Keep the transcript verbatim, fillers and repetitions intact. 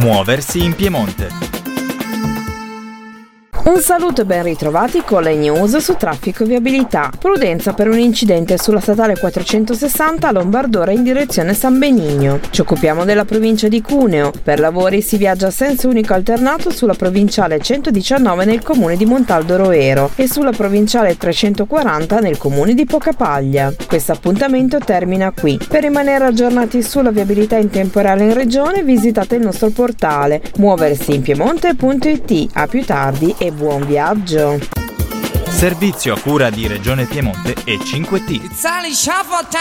Muoversi in Piemonte. Un saluto e ben ritrovati con le news su traffico e viabilità. Prudenza per un incidente sulla statale quattrocentosessanta a Lombardora in direzione San Benigno. Ci occupiamo della provincia di Cuneo. Per lavori si viaggia a senso unico alternato sulla provinciale centodiciannove nel comune di Montaldo Roero e sulla provinciale trecentoquaranta nel comune di Pocapaglia. Questo appuntamento termina qui. Per rimanere aggiornati sulla viabilità in tempo reale in regione visitate il nostro portale muoversi in piemonte punto it. A più tardi e buon viaggio. Servizio a cura di Regione Piemonte e cinque T.